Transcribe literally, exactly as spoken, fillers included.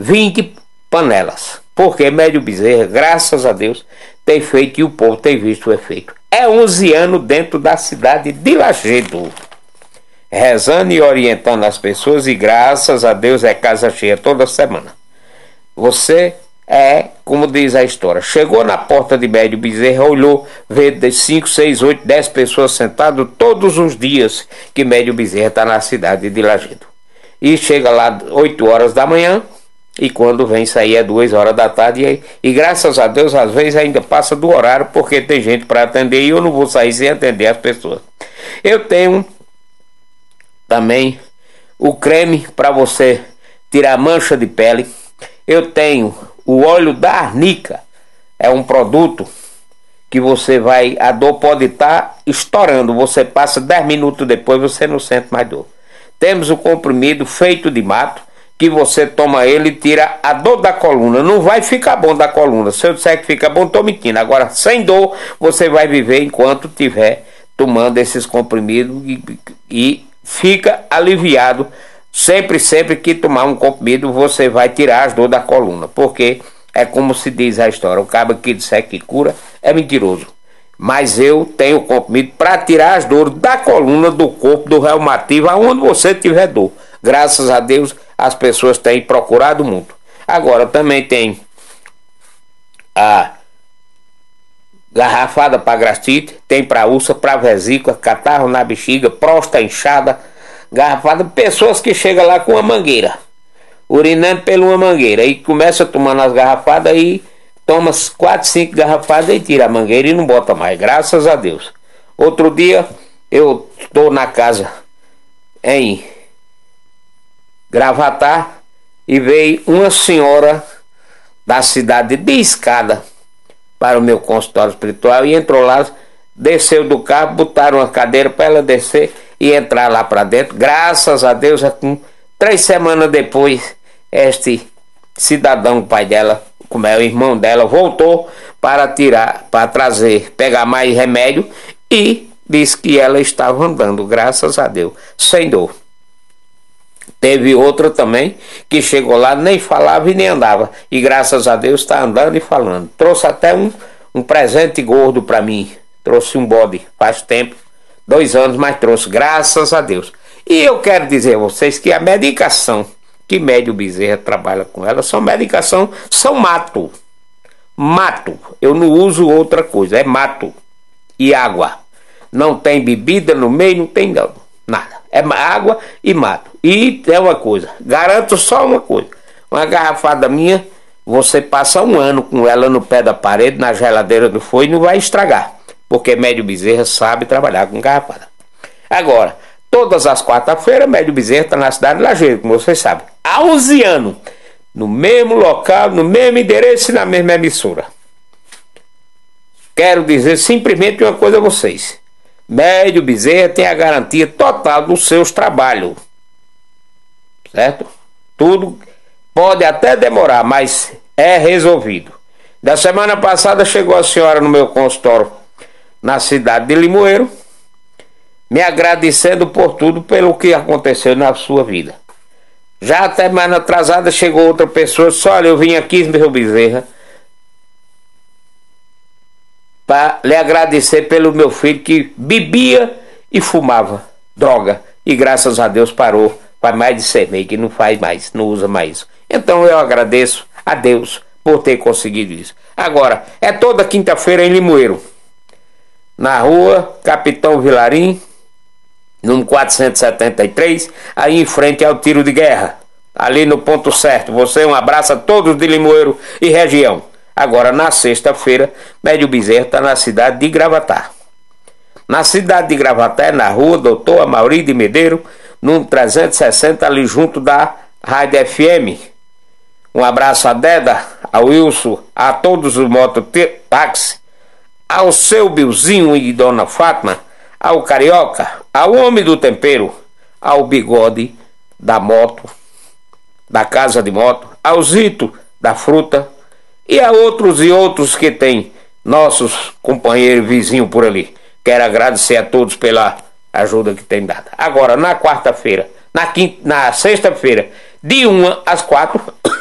vinte panelas. Porque Médio Bezerra, graças a Deus, tem feito e o povo tem visto o efeito. É onze anos dentro da cidade de Lajedo, rezando e orientando as pessoas, e graças a Deus é casa cheia toda semana. Você é, como diz a história, chegou na porta de Médio Bezerra, olhou, vê cinco, seis, oito, dez pessoas sentadas todos os dias que Médio Bezerra está na cidade de Lajedo. E chega lá oito horas da manhã, e quando vem sair é duas horas da tarde, e, e graças a Deus às vezes ainda passa do horário, porque tem gente para atender e eu não vou sair sem atender as pessoas. Eu tenho também o creme para você tirar mancha de pele. Eu tenho o óleo da arnica, é um produto que você vai, a dor pode estar estourando, você passa dez minutos depois, você não sente mais dor. Temos o comprimido feito de mato, que você toma ele e tira a dor da coluna. Não vai ficar bom da coluna. Se eu disser que fica bom, estou mentindo. Agora, sem dor, você vai viver enquanto tiver tomando esses comprimidos e, e fica aliviado. Sempre, sempre que tomar um comprimido, você vai tirar as dores da coluna. Porque é como se diz a história: o cabo que disser que cura é mentiroso. Mas eu tenho comprimido para tirar as dores da coluna, do corpo, do reumatismo, aonde você tiver dor. Graças a Deus, as pessoas têm procurado muito. Agora, também tem a garrafada para gastrite, tem para úlcera, para vesícula, catarro na bexiga, próstata inchada, garrafada. Pessoas que chegam lá com uma mangueira, urinando pela uma mangueira, e começa tomando as garrafadas e toma quatro, cinco garrafadas e tira a mangueira e não bota mais, graças a Deus. Outro dia eu estou na casa em Gravatar e veio uma senhora da cidade de escada para o meu consultório espiritual e entrou lá, desceu do carro, botaram uma cadeira para ela descer e entrar lá para dentro. Graças a Deus, com três semanas depois, este cidadão, o pai dela, como é o irmão dela, voltou para tirar, para trazer, pegar mais remédio, e disse que ela estava andando, graças a Deus, sem dor. Teve outra também que chegou lá, nem falava e nem andava, e graças a Deus está andando e falando. Trouxe até um, um presente gordo para mim, trouxe um bode, faz tempo, dois anos, mas trouxe, graças a Deus. E eu quero dizer a vocês que a medicação que Médio Bezerra trabalha com ela, são medicação, são mato, mato, eu não uso outra coisa, é mato e água, não tem bebida no meio, não tem nada, é água e mato. E é uma coisa, garanto só uma coisa, uma garrafada minha, você passa um ano com ela no pé da parede, na geladeira do fogo, e não vai estragar, porque Médio Bezerra sabe trabalhar com garrafada. Agora, todas as quarta-feiras, Médio Bezerra está na cidade de Lajedo, como vocês sabem, há onze anos, no mesmo local, no mesmo endereço e na mesma emissora. Quero dizer simplesmente uma coisa a vocês: Médio Bezerra tem a garantia total dos seus trabalhos, certo? Tudo pode até demorar, mas é resolvido. Da semana passada chegou a senhora no meu consultório na cidade de Limoeiro, me agradecendo por tudo, pelo que aconteceu na sua vida. Já até mais atrasada chegou outra pessoa, disse: olha, eu vim aqui, meu Bezerra, para lhe agradecer pelo meu filho que bebia e fumava droga, e graças a Deus parou, faz mais de seis meses que não faz mais, não usa mais isso. Então eu agradeço a Deus por ter conseguido isso. Agora, é toda quinta-feira em Limoeiro, na rua Capitão Vilarim, número quatrocentos e setenta e três, aí em frente ao tiro de guerra, ali no ponto certo. Você, um abraço a todos de Limoeiro e região. Agora, na sexta-feira, Médio Bezerra está na cidade de Gravatar. Na cidade de Gravatar, na rua Doutor Amauri de Medeiro, número trezentos e sessenta, ali junto da Rádio F M. Um abraço a Deda, ao Wilson, a todos os mototáxi, ao seu Bilzinho e Dona Fátima, ao Carioca, ao Homem do Tempero, ao Bigode da moto, da casa de moto, ao Zito da fruta, e a outros e outros que tem nossos companheiros vizinhos por ali. Quero agradecer a todos pela ajuda que tem dado. Agora, na quarta-feira, na, quinta, na sexta-feira, de uma às quatro,